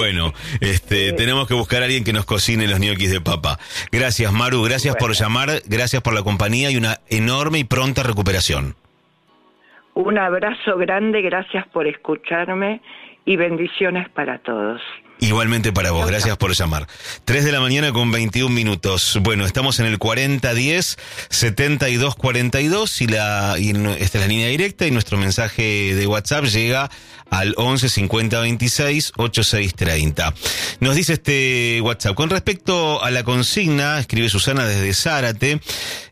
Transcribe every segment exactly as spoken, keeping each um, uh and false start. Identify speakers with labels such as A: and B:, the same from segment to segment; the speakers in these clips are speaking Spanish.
A: Bueno, este, sí. Tenemos que buscar a alguien que nos cocine los ñoquis de papa. Gracias, Maru, gracias bueno. por llamar, gracias por la compañía y una enorme y pronta recuperación.
B: Un abrazo grande, gracias por escucharme y bendiciones para todos.
A: Igualmente para vos, gracias por llamar. tres de la mañana con veintiún minutos. Bueno, estamos en el cuarenta diez setenta y dos cuarenta y dos y, la, y esta es la línea directa y nuestro mensaje de WhatsApp llega al once cincuenta veintiséis ochenta y seis treinta. Nos dice este WhatsApp, con respecto a la consigna, escribe Susana desde Zárate,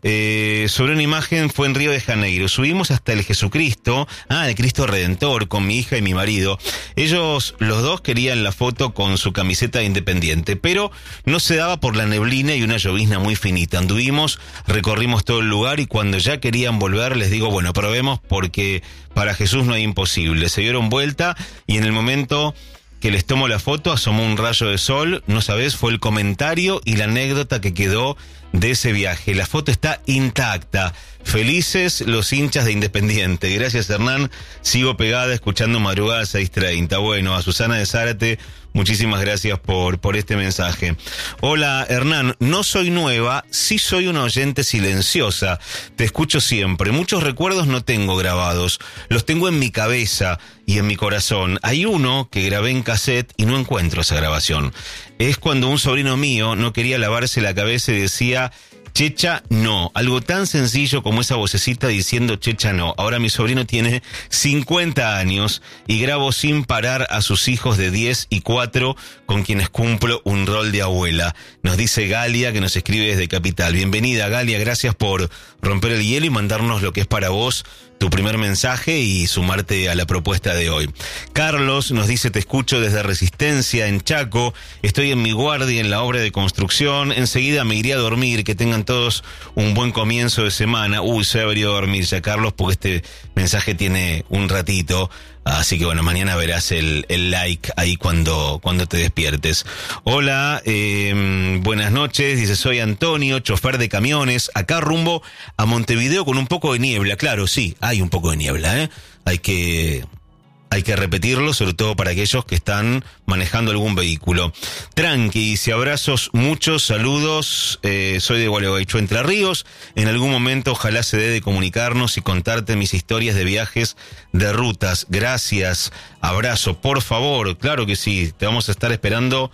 A: eh, sobre una imagen fue en Río de Janeiro. Subimos hasta el Jesucristo, ah, el Cristo Redentor, con mi hija y mi marido. Ellos, los dos, querían la foto con su camiseta de Independiente, pero no se daba por la neblina y una llovizna muy finita. Anduvimos, recorrimos todo el lugar y cuando ya querían volver les digo, bueno, probemos porque para Jesús no hay imposible. Se dieron vuelta y en el momento que les tomo la foto asomó un rayo de sol, no sabés, fue el comentario y la anécdota que quedó de ese viaje. La foto está intacta. Felices los hinchas de Independiente. Gracias, Hernán. Sigo pegada escuchando Madrugada seis treinta. Bueno, a Susana de Zárate, muchísimas gracias por, por este mensaje. Hola, Hernán. No soy nueva, sí soy una oyente silenciosa. Te escucho siempre. Muchos recuerdos no tengo grabados. Los tengo en mi cabeza y en mi corazón. Hay uno que grabé en cassette y no encuentro esa grabación. Es cuando un sobrino mío no quería lavarse la cabeza y decía Checha no, algo tan sencillo como esa vocecita diciendo Checha no. Ahora mi sobrino tiene cincuenta años y grabo sin parar a sus hijos de diez y cuatro con quienes cumplo un rol de abuela. Nos dice Galia, que nos escribe desde Capital. Bienvenida, Galia, gracias por romper el hielo y mandarnos lo que es para vos tu primer mensaje y sumarte a la propuesta de hoy. Carlos nos dice, te escucho desde Resistencia, en Chaco, estoy en mi guardia en la obra de construcción, enseguida me iré a dormir, que tengan todos un buen comienzo de semana. Uy, se ha venido a dormir ya, Carlos, porque este mensaje tiene un ratito, así que bueno, mañana verás el, el like ahí cuando, cuando te despiertes. Hola, eh, buenas noches, dice, soy Antonio, chofer de camiones, acá rumbo a Montevideo con un poco de niebla. Claro, sí, hay un poco de niebla, ¿eh? Hay que... Hay que repetirlo, sobre todo para aquellos que están manejando algún vehículo. Tranqui, dice, abrazos, muchos saludos, eh, soy de Gualeguaychú, Entre Ríos. En algún momento ojalá se dé de comunicarnos y contarte mis historias de viajes, de rutas. Gracias, abrazo, por favor, claro que sí, te vamos a estar esperando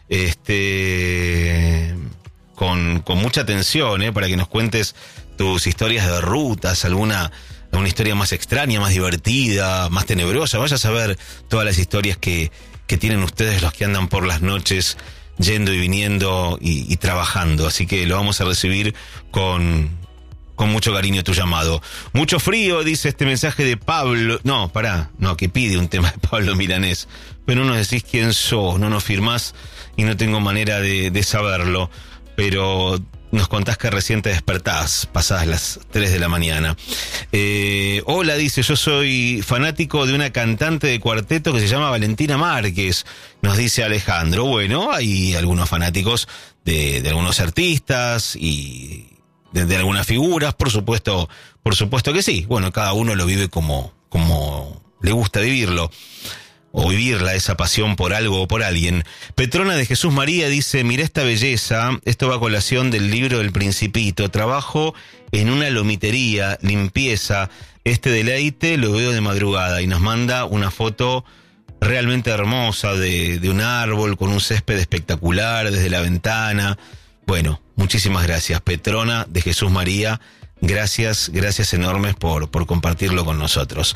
A: este con, con mucha atención, eh, para que nos cuentes tus historias de rutas, alguna... una historia más extraña, más divertida, más tenebrosa. Vaya a saber todas las historias que, que tienen ustedes los que andan por las noches yendo y viniendo y, y trabajando. Así que lo vamos a recibir con, con mucho cariño tu llamado. Mucho frío, dice este mensaje de Pablo. No, pará, no, que pide un tema de Pablo Milanés. Pero no nos decís quién sos, no nos firmás y no tengo manera de, de saberlo. Pero... nos contás que recién te despertás, pasadas las tres de la mañana. Eh, hola, dice, yo soy fanático de una cantante de cuarteto que se llama Valentina Márquez, nos dice Alejandro. Bueno, hay algunos fanáticos de, de algunos artistas y de, de algunas figuras, por supuesto, por supuesto que sí. Bueno, cada uno lo vive como, como le gusta vivirlo. O vivirla, esa pasión por algo o por alguien. Petrona de Jesús María dice, mira esta belleza, esto va a colación del libro del Principito, trabajo en una lomitería, limpieza, este deleite lo veo de madrugada, y nos manda una foto realmente hermosa de, de un árbol con un césped espectacular desde la ventana. Bueno, muchísimas gracias, Petrona de Jesús María, gracias, gracias enormes por, por compartirlo con nosotros.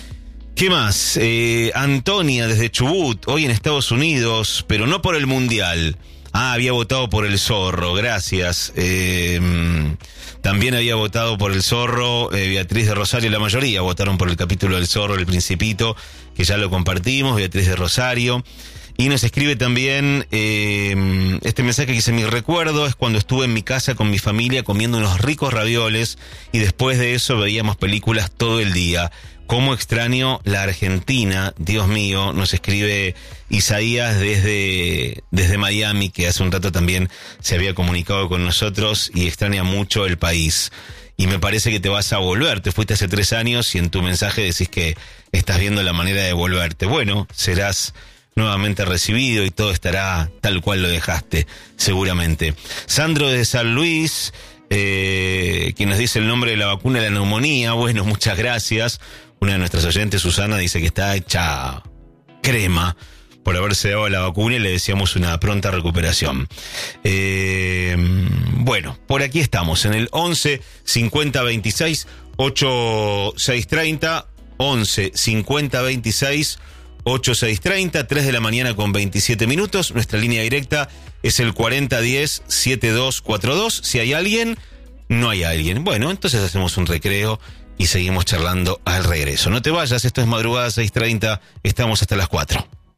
A: ¿Qué más? Eh, Antonia desde Chubut, hoy en Estados Unidos, pero no por el Mundial. Ah, había votado por el Zorro, gracias. Eh, también había votado por el Zorro eh, Beatriz de Rosario, la mayoría votaron por el capítulo del Zorro, el Principito, que ya lo compartimos, Beatriz de Rosario. Y nos escribe también eh, este mensaje que dice, mi recuerdo es cuando estuve en mi casa con mi familia comiendo unos ricos ravioles y después de eso veíamos películas todo el día. Cómo extraño la Argentina, Dios mío, nos escribe Isaías desde, desde Miami, que hace un rato también se había comunicado con nosotros y extraña mucho el país. Y me parece que te vas a volver, te fuiste hace tres años y en tu mensaje decís que estás viendo la manera de volverte. Bueno, serás nuevamente recibido y todo estará tal cual lo dejaste, seguramente. Sandro de San Luis, eh, quien nos dice el nombre de la vacuna de la neumonía, bueno, muchas gracias. Una de nuestras oyentes, Susana, dice que está hecha crema por haberse dado la vacuna y le deseamos una pronta recuperación. Eh, bueno, por aquí estamos, en el once cincuenta veintiséis ochenta y seis treinta, once cincuenta veintiséis ochenta y seis treinta, tres de la mañana con veintisiete minutos. Nuestra línea directa es el cuarenta diez setenta y dos cuarenta y dos. Si hay alguien, no hay alguien. Bueno, entonces hacemos un recreo y seguimos charlando al regreso. No te vayas, esto es Madrugada seis treinta, estamos hasta las cuatro.